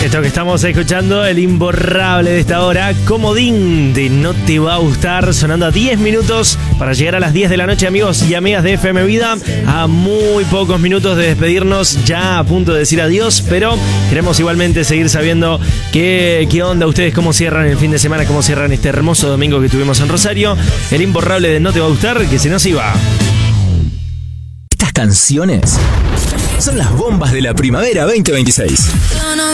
Esto que estamos escuchando, el imborrable de esta hora, Comodín de No Te Va a Gustar, sonando a 10 minutos para llegar a las 10 de la noche, amigos y amigas de FM Vida. A muy pocos minutos de despedirnos, ya a punto de decir adiós, pero queremos igualmente seguir sabiendo qué onda ustedes, cómo cierran el fin de semana, cómo cierran este hermoso domingo que tuvimos en Rosario. El imborrable de No Te Va a Gustar, que se nos iba. Estas canciones son las bombas de la primavera 2026.